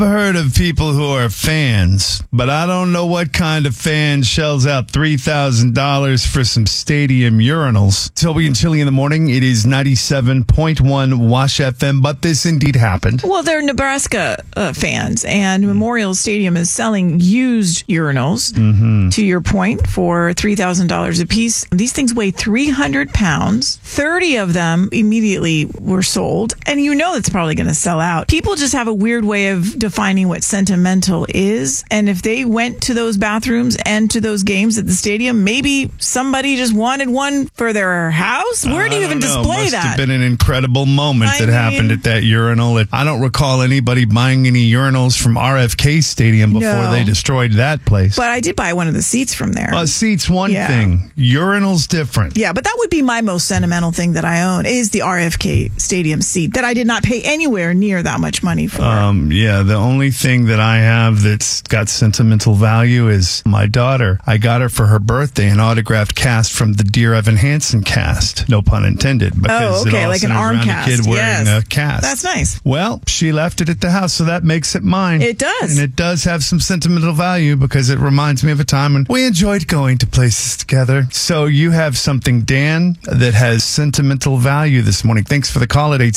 heard of people who are fans, but I don't know what kind of fan shells out $3,000 for some stadium urinals. Toby and Chili in the morning. It is 97.1 Wash FM, but this indeed happened. Well, they're Nebraska fans, and Memorial Stadium is selling used urinals, to your point, for $3,000 a piece. These things weigh 300 pounds. 30 of them immediately were sold, and you know it's probably going to sell out. People just have a weird way of defining what sentimental is, and if they went to those bathrooms and to those games at the stadium, maybe somebody just wanted one for their house. Where do you even display Must that? have been an incredible moment that happened at that urinal. I don't recall anybody buying any urinals from RFK Stadium before they destroyed that place. But I did buy one of the seats from there. Seats one thing, urinals different. Yeah, but that would be my most sentimental thing that I own is the RFK Stadium seat that I did not pay anywhere near that much money for. The only thing that I have that's got sentimental value is my daughter. I got her for her birthday an autographed cast from the Dear Evan Hansen cast. No pun intended. Because it all like an centers arm around cast. a kid wearing a cast. That's nice. Well, she left it at the house, so that makes it mine. It does. And it does have some sentimental value because it reminds me of a time when we enjoyed going to places together. So you have something, Dan, that has sentimental value this morning. Thanks for the call at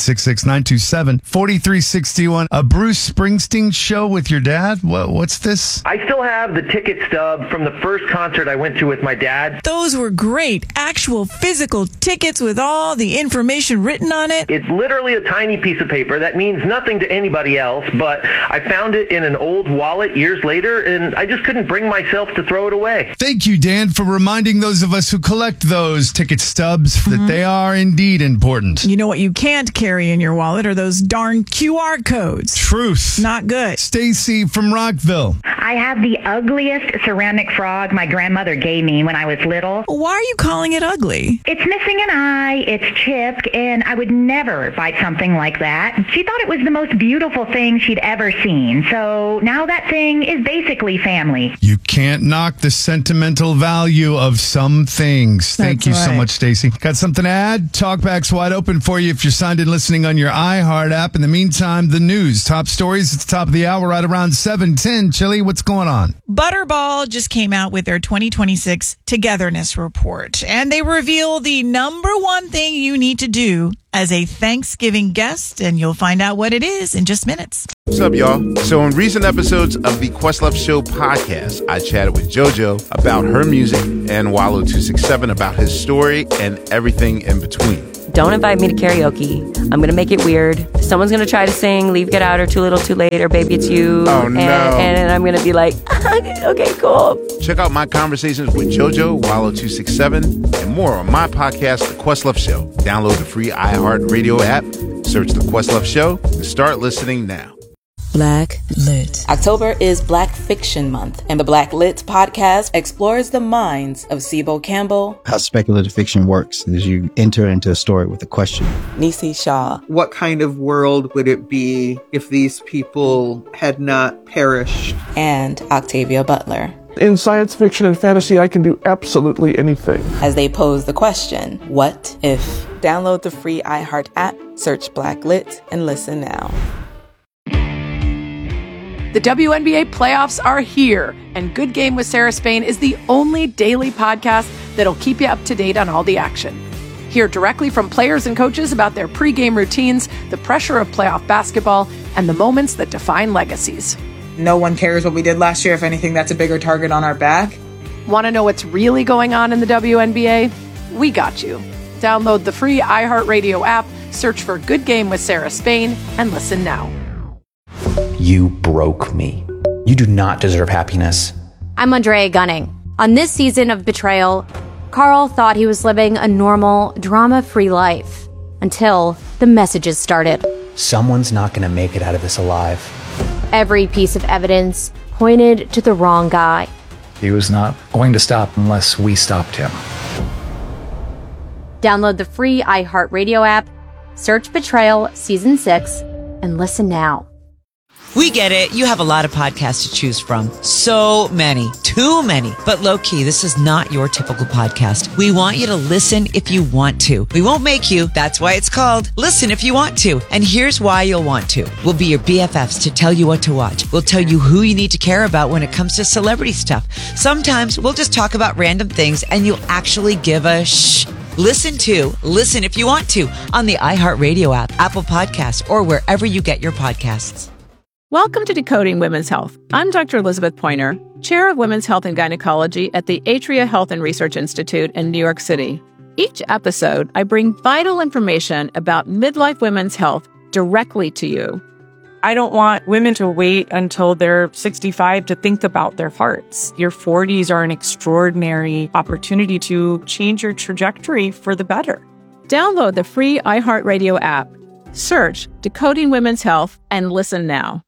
866-927-4361. A Bruce Springsteen show with your dad? What's this? I still have the ticket stub from the first concert I went to with my dad. Those were great. Actual physical tickets with all the information written on it. It's literally a tiny piece of paper that means nothing to anybody else, but I found it in an old wallet years later, and I just couldn't bring myself to throw it away. Thank you, Dan, for reminding those of us who collect those ticket stubs that they are indeed important. You know what you can't carry in your wallet are those darn QR codes. Truth. Not good. Stacy from Rockville. I have the ugliest ceramic frog my grandmother gave me when I was little. Why are you calling it ugly? It's missing an eye, it's chipped, and I would never buy something like that. She thought it was the most beautiful thing she'd ever seen. So now that thing is basically family. You can't knock the sentimental value of some things. Thank you so much, Stacy. Got something to add? Talkback's wide open for you if you're signed in listening on your iHeart app. In the meantime, the news. Top stories at the top of the hour right around 7:10. Chili, what's going on? Butterball just came out with their 2026 Togetherness Report, and they reveal the number one thing you need to do as a Thanksgiving guest, and you'll find out what it is in just minutes. What's up, y'all? So in recent episodes of the Questlove Show podcast, I chatted with JoJo about her music and Wallow267 about his story and everything in between. Don't invite me to karaoke. I'm going to make it weird. Someone's going to try to sing Leave, Get Out, or Too Little, Too Late, or Baby It's You. Oh, no. And I'm going to be like, okay, cool. Check out my conversations with JoJo, Wallow267, and more on my podcast, The Questlove Show. Download the free iHeartRadio app, search The Questlove Show, and start listening now. Black Lit. October is Black Fiction Month, and the Black Lit podcast explores the minds of Sibo Campbell. How speculative fiction works is you enter into a story with a question. Nisi Shaw. What kind of world would it be if these people had not perished? And Octavia Butler. In science fiction and fantasy, I can do absolutely anything. As they pose the question, what if? Download the free iHeart app, search Black Lit, and listen now. The WNBA playoffs are here, and Good Game with Sarah Spain is the only daily podcast that'll keep you up to date on all the action. Hear directly from players and coaches about their pregame routines, the pressure of playoff basketball, and the moments that define legacies. No one cares what we did last year. If anything, that's a bigger target on our back. Want to know what's really going on in the WNBA? We got you. Download the free iHeartRadio app, search for Good Game with Sarah Spain, and listen now. You broke me. You do not deserve happiness. I'm Andrea Gunning. On this season of Betrayal, Carl thought he was living a normal, drama-free life until the messages started. Someone's not going to make it out of this alive. Every piece of evidence pointed to the wrong guy. He was not going to stop unless we stopped him. Download the free iHeartRadio app, search Betrayal Season 6, and listen now. We get it. You have a lot of podcasts to choose from. So many. Too many. But low-key, this is not your typical podcast. We want you to listen if you want to. We won't make you. That's why it's called Listen If You Want To. And here's why you'll want to. We'll be your BFFs to tell you what to watch. We'll tell you who you need to care about when it comes to celebrity stuff. Sometimes we'll just talk about random things and you'll actually give a shh. Listen If You Want To on the iHeartRadio app, Apple Podcasts, or wherever you get your podcasts. Welcome to Decoding Women's Health. I'm Dr. Elizabeth Pointer, Chair of Women's Health and Gynecology at the Atria Health and Research Institute in New York City. Each episode, I bring vital information about midlife women's health directly to you. I don't want women to wait until they're 65 to think about their hearts. Your 40s are an extraordinary opportunity to change your trajectory for the better. Download the free iHeartRadio app. Search Decoding Women's Health and listen now.